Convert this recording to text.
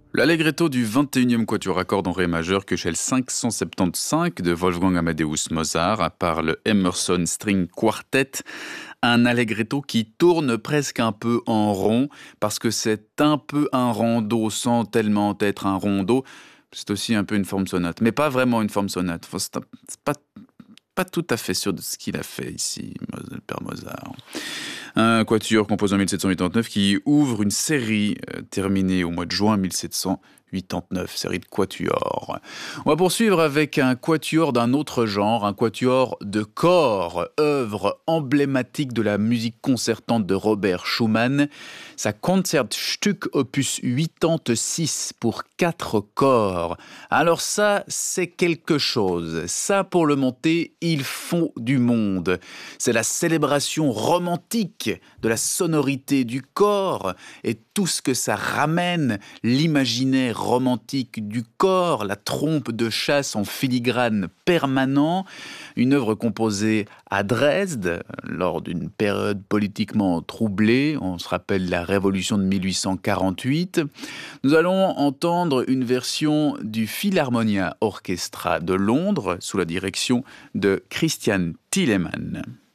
L'Allegretto du 21e quatuor à cordes en ré majeur que chez le 575 de Wolfgang Amadeus Mozart par le Emerson String Quartet, un allegretto qui tourne presque un peu en rond parce que c'est un peu un rondo sans tellement être un rondo. C'est aussi un peu une forme sonate, mais pas vraiment une forme sonate. C'est pas tout à fait sûr de ce qu'il a fait ici, le père Mozart. Un quatuor composé en 1789 qui ouvre une série terminée au mois de juin 1789, série de quatuors. On va poursuivre avec un quatuor d'un autre genre, un quatuor de corps, œuvre emblématique de la musique concertante de Robert Schumann. Sa Concertstück opus 86 pour 4 corps. Alors ça, c'est quelque chose. Ça, pour le monter, il faut du monde. C'est la célébration romantique de la sonorité du corps et tout ce que ça ramène, l'imaginaire romantique du corps, la trompe de chasse en filigrane permanent, une œuvre composée à Dresde lors d'une période politiquement troublée, on se rappelle la révolution de 1848. Nous allons entendre une version du Philharmonia Orchestra de Londres sous la direction de Christian Thielemann.